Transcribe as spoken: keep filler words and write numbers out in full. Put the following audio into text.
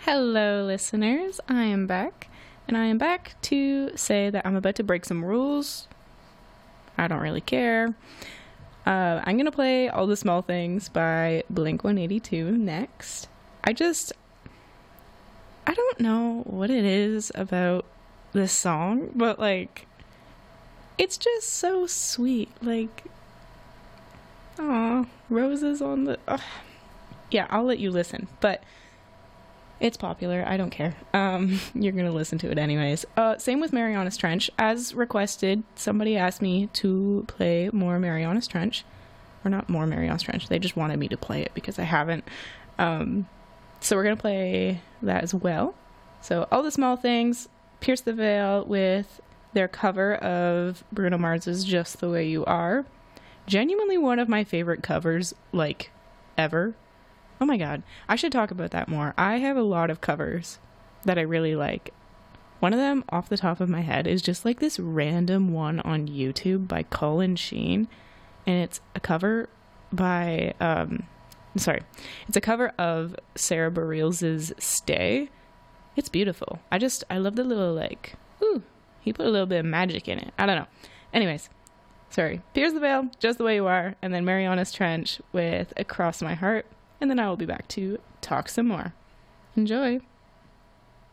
Hello, listeners. I am back, and I am back to say that I'm about to break some rules. I don't really care. Uh, I'm going to play All the Small Things by Blink one eighty-two next. I just, I don't know what it is about this song, but like, it's just so sweet. Like, aw, roses on the, uh, yeah, I'll let you listen, but it's popular. I don't care. Um, you're going to listen to it anyways. Uh, same with Marianas Trench. As requested, somebody asked me to play more Marianas Trench. Or not more Marianas Trench. They just wanted me to play it because I haven't. Um, so we're going to play that as well. So All the Small Things, Pierce the Veil with their cover of Bruno Mars's Just the Way You Are. Genuinely one of my favorite covers, like, ever. Oh my god, I should talk about that more. I have a lot of covers that I really like. One of them, off the top of my head, is just like this random one on YouTube by Colin Sheen. And it's a cover by, um, sorry, it's a cover of Sarah Bareilles' Stay. It's beautiful. I just, I love the little like, ooh, he put a little bit of magic in it. I don't know. Anyways, sorry. Pierce the Veil, Just the Way You Are, and then Marianas Trench with Across My Heart. And then I will be back to talk some more. Enjoy.